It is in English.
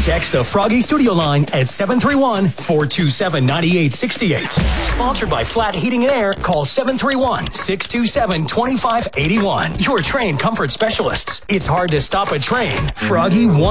Text the Froggy Studio line at 731-427-9868. Sponsored by Flat Heating and Air. Call 731-627-2581. Your train comfort specialists. It's hard to stop a train. Froggy